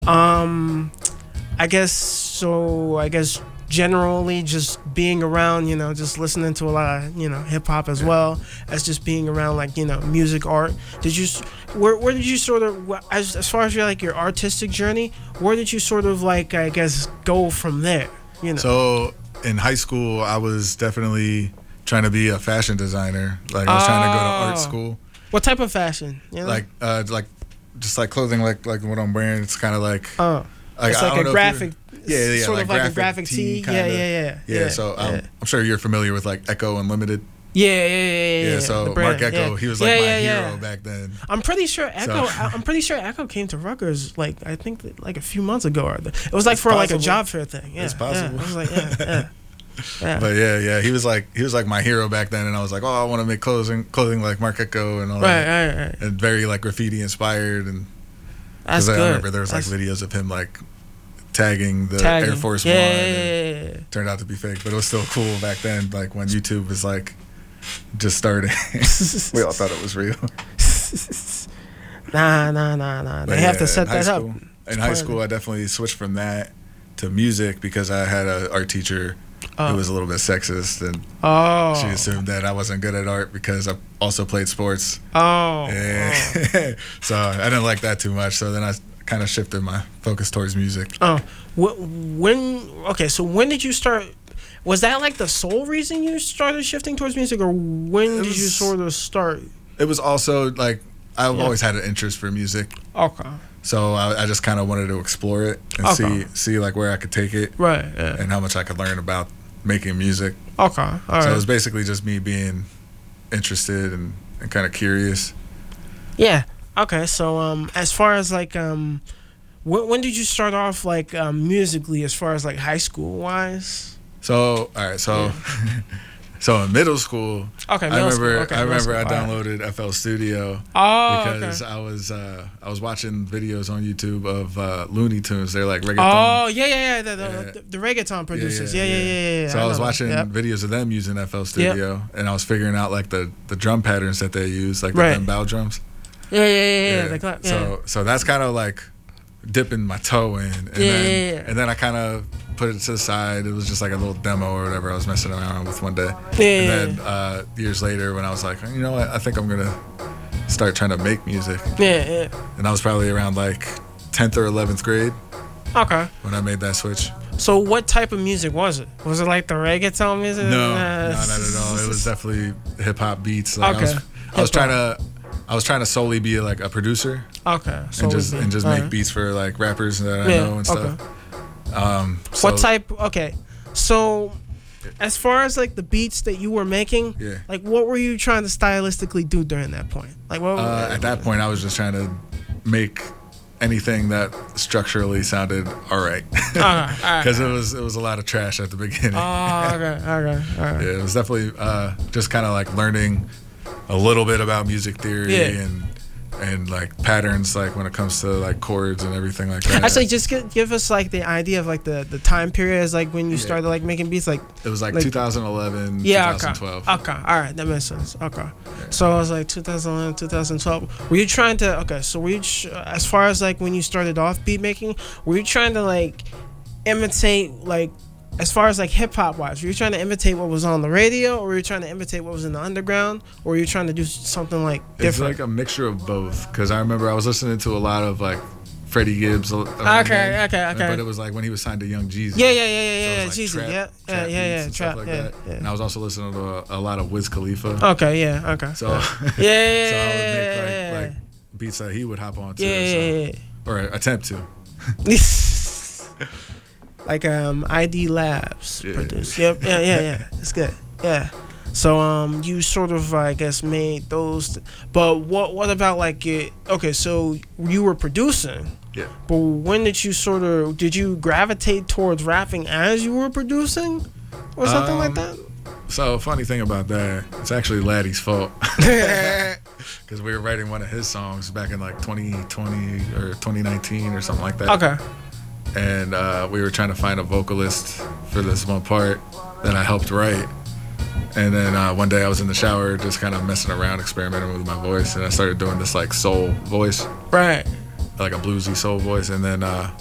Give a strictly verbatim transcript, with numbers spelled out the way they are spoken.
Um, I guess so. I guess generally just being around, you know, just listening to a lot of, you know, hip hop as well as just being around like, you know, music, art. Did you, where where did you sort of, as as far as your like your artistic journey, where did you sort of like I guess go from there? You know. So in high school, I was definitely trying to be a fashion designer. Like I was oh. trying to go to art school. What type of fashion? You know? Like uh, like just like clothing, like like what I'm wearing. It's kind of like. Oh. Like, it's like a graphic. Yeah, yeah, sort like of like graphic a graphic tee. kinda. Yeah, yeah, yeah, yeah. Yeah, so um, yeah. I'm sure you're familiar with like Echo Unlimited. Yeah, yeah, yeah, yeah. Yeah, so Mark Echo, yeah. he was like yeah, my yeah, hero yeah. back then. I'm pretty sure Echo. So. I'm pretty sure Echo came to Rutgers like I think like a few months ago. Or it was like it's for possible. like a job fair thing. Yeah, it's possible. Yeah. I was like, yeah, yeah. Yeah. But yeah, yeah, he was like he was like my hero back then, and I was like, oh, I want to make clothing, clothing like Mark Echo and all right, that, right, right. and very like graffiti inspired, and that's good. I remember there was like That's... videos of him like tagging the tagging. Air Force yeah, One. Yeah, yeah, yeah, yeah. Turned out to be fake, but it was still cool back then. Like when YouTube was like just starting, we all thought it was real. nah, nah, nah, nah. They but have yeah, to set that school, up. In it's high school, I definitely switched from that to music because I had an art teacher oh. who was a little bit sexist, and oh. she assumed that I wasn't good at art because I also played sports. Oh, and oh. So I didn't like that too much. So then I kind of shifted my focus towards music. Oh, when? Okay, so when did you start? Was that like the sole reason you started shifting towards music, or when was, did you sort of start? It was also like I've yeah. always had an interest for music. Okay. So I, I just kind of wanted to explore it and okay. see see like where I could take it, right? Yeah. And how much I could learn about making music. Okay. All so right. it was basically just me being interested and, and kind of curious. Yeah. Okay. So um, as far as like um, when, when did you start off like um, musically, as far as like high school wise? So all right. So. Yeah. So in middle school, okay, middle I remember school. Okay, I remember I school. downloaded right. F L Studio oh, because okay. I was uh, I was watching videos on YouTube of uh, Looney Tunes. They're like reggaeton. Oh yeah, yeah, yeah. The, the, yeah. the, the reggaeton producers. Yeah, yeah, yeah. yeah, yeah. yeah, yeah. So I, I was watching yep. videos of them using F L Studio, yep. and I was figuring out like the, the drum patterns that they use, like the right. bembao drums. Yeah, yeah, yeah, yeah. yeah. yeah. yeah. So so that's kind of like dipping my toe in, and yeah, then yeah, yeah. and then I kind of put it to the side. It was just like a little demo or whatever I was messing around with one day. Yeah, and yeah, then uh, years later, when I was like, you know what, I think I'm gonna start trying to make music. Yeah, yeah. And I was probably around like tenth or eleventh grade. Okay. When I made that switch. So what type of music was it? Was it like the reggaeton music? No, uh, no, not at all. It was definitely hip hop beats. Like okay. I was, I was trying to. I was trying to solely be like a producer. Okay. So and just and just make right. beats for like rappers that I yeah, know and stuff. Okay. Um, so, what type? Okay. So, as far as like the beats that you were making, yeah. like what were you trying to stylistically do during that point? Like what? Uh, at that point, I was just trying to make anything that structurally sounded all right. Because okay, right. it was it was a lot of trash at the beginning. Oh, okay, okay, all right. Yeah, it was definitely uh, just kind of like learning a little bit about music theory yeah. and and like patterns, like when it comes to like chords and everything like that. Actually, just give, give us like the idea of like the, the time period as like when you yeah. started like making beats. Like it was like, like twenty eleven, yeah, twenty twelve. Okay. okay, all right, that makes sense. Okay, yeah. So I was like twenty eleven, twenty twelve. Were you trying to? Okay, so were you as far as like when you started off beat making, were you trying to like imitate like? As far as like hip hop wise, were you trying to imitate what was on the radio, or were you trying to imitate what was in the underground, or were you trying to do something like different? It's like a mixture of both. Because I remember I was listening to a lot of like Freddie Gibbs. Okay, okay, okay. But it was like when he was signed to Young Jeezy. Yeah, yeah, yeah, yeah, yeah. So Jeezy, like yeah, trap, yeah, trap yeah, yeah, and trap, stuff like yeah, that. yeah. And I was also listening to a, a lot of Wiz Khalifa. Okay, yeah, okay. So yeah, yeah, so I would yeah, make like, yeah, like beats that he would hop on to, yeah, so, yeah, yeah. or attempt to. Like um, I D Labs yeah. produced. Yep. Yeah, yeah, yeah. It's good. Yeah. So um, you sort of I guess made those. But what what about like it? Okay, so you were producing. Yeah. But when did you sort of did you gravitate towards rapping as you were producing, or something um, like that? So funny thing about that, it's actually Laddie's fault. Because we were writing one of his songs back in like twenty twenty or twenty nineteen or something like that. Okay. And uh, we were trying to find a vocalist for this one part that I helped write. And then uh, one day I was in the shower just kind of messing around, experimenting with my voice, and I started doing this like soul voice. Right. like a bluesy soul voice, and then uh,